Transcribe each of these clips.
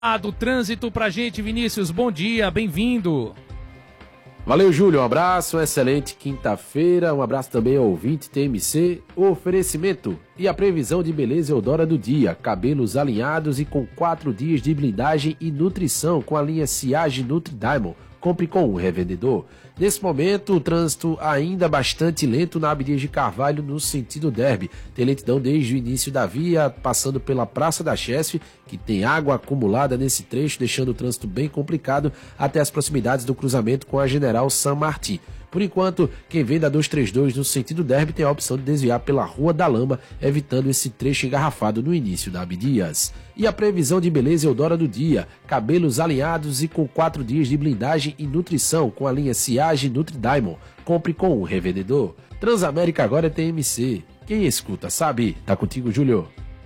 Do trânsito pra gente, Vinícius, bom dia, bem-vindo. Valeu, Júlio, um abraço, uma excelente quinta-feira, um abraço também ao ouvinte TMC, oferecimento e a previsão de beleza Eudora do dia, cabelos alinhados e com 4 dias de blindagem e nutrição com a linha Siage Nutri Diamond. Compre com um revendedor. Nesse momento, o trânsito ainda bastante lento na Abdias de Carvalho no sentido Derby. Tem lentidão desde o início da via, passando pela Praça da Chesf, que tem água acumulada nesse trecho, deixando o trânsito bem complicado até as proximidades do cruzamento com a General San Martín. Por enquanto, quem vem da 232 no sentido Derby tem a opção de desviar pela Rua da Lama, evitando esse trecho engarrafado no início da Abdias. E a previsão de beleza Eudora do dia, cabelos alinhados e com 4 dias de blindagem e nutrição com a linha Siage Nutri Diamond. Compre com um revendedor. Transamérica agora é TMC. Quem escuta sabe. Tá contigo, Júlio.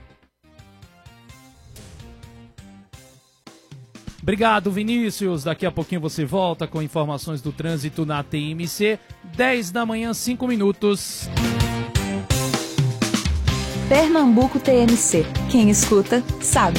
Obrigado, Vinícius. Daqui a pouquinho você volta com informações do trânsito na TMC. 10 da manhã, 5 minutos. Pernambuco TMC. Quem escuta, sabe.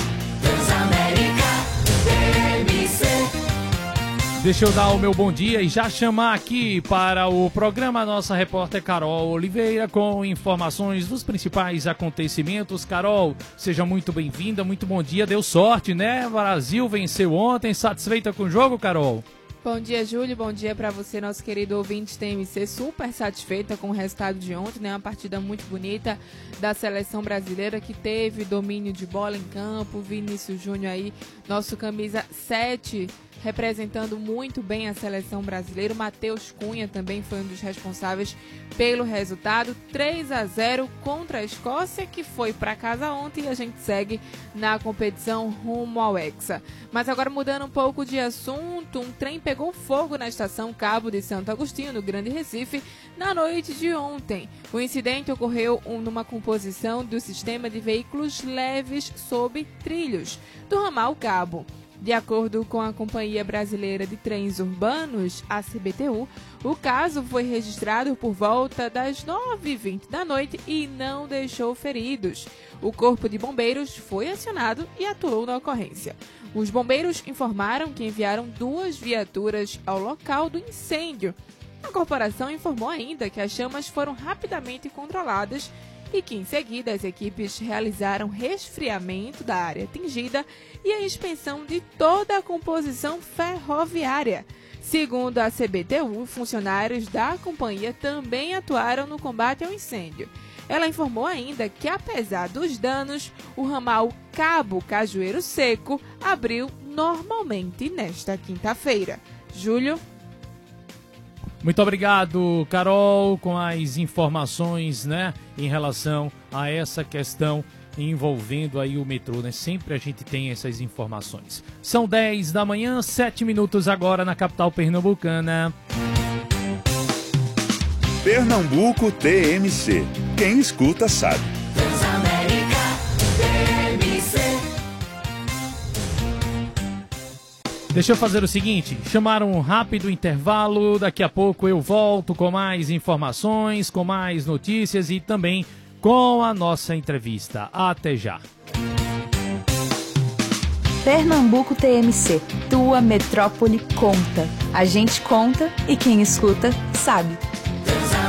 Deixa eu dar o meu bom dia e já chamar aqui para o programa a nossa repórter Carol Oliveira com informações dos principais acontecimentos. Carol, seja muito bem-vinda, muito bom dia, deu sorte, né? O Brasil venceu ontem, satisfeita com o jogo, Carol? Bom dia, Júlio, bom dia para você, nosso querido ouvinte TMC, super satisfeita com o resultado de ontem, né? Uma partida muito bonita da seleção brasileira que teve domínio de bola em campo, Vinícius Júnior aí, nosso camisa 7, representando muito bem a seleção brasileira. O Matheus Cunha também foi um dos responsáveis pelo resultado, 3-0 contra a Escócia, que foi para casa ontem, e a gente segue na competição rumo ao Hexa. Mas agora mudando um pouco de assunto, um trem pegou fogo na estação Cabo de Santo Agostinho, no Grande Recife, na noite de ontem. O incidente ocorreu numa composição do sistema de veículos leves sob trilhos do ramal Cabo. De acordo com a Companhia Brasileira de Trens Urbanos, a CBTU, o caso foi registrado por volta das 9h20 da noite e não deixou feridos. O Corpo de Bombeiros foi acionado e atuou na ocorrência. Os bombeiros informaram que enviaram 2 viaturas ao local do incêndio. A corporação informou ainda que as chamas foram rapidamente controladas e que, em seguida, as equipes realizaram resfriamento da área atingida e a inspeção de toda a composição ferroviária. Segundo a CBTU, funcionários da companhia também atuaram no combate ao incêndio. Ela informou ainda que, apesar dos danos, o ramal Cabo Cajueiro Seco abriu normalmente nesta quinta-feira. Júlio? Muito obrigado, Carol, com as informações, né, em relação a essa questão envolvendo aí o metrô, né? Sempre a gente tem essas informações. São 10 da manhã, 7 minutos agora na capital pernambucana. Pernambuco TMC. Quem escuta sabe. Deixa eu fazer o seguinte, chamar um rápido intervalo, daqui a pouco eu volto com mais informações, com mais notícias e também com a nossa entrevista. Até já. Pernambuco TMC, tua metrópole conta. A gente conta e quem escuta sabe.